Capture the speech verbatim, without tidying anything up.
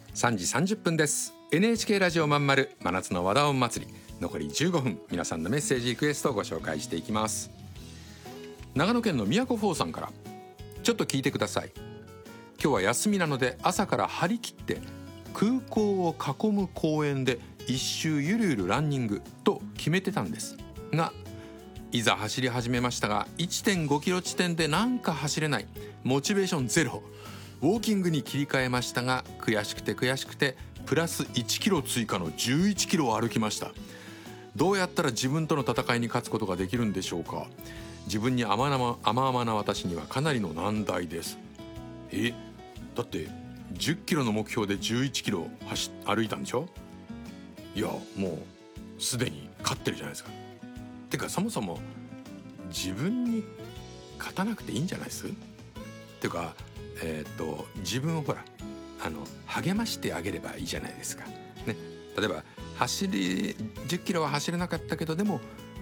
さんじさんじゅっぷんです。 エヌエイチケー ラジオまんまる真夏の和田音祭り、残りじゅうごふん、皆さんのメッセージリクエストをご紹介していきます。長野県の宮古フォーさんから、ちょっと聞いてください。今日は休みなので朝から張り切って空港を囲む公園で一周ゆるゆるランニングと決めてたんですが、いざ走り始めましたが いってんごキロ地点でなんか走れない、モチベーションゼロ。ウォーキングに切り替えましたが、悔しくて悔しくてプラスいちキロ追加のじゅういちキロを歩きました。どうやったら自分との戦いに勝つことができるんでしょうか。自分に甘々甘々な私にはかなりの難題です。えだってじゅっキロの目標でじゅういちキロ走歩いたんでしょ。いやもうすでに勝ってるじゃないですか。てかそもそも自分に勝たなくていいんじゃないです。てかえー、っと自分をほらあの励ましてあげればいいじゃないですか、ね、例えば走りじゅっキロは走れなかったけど、でも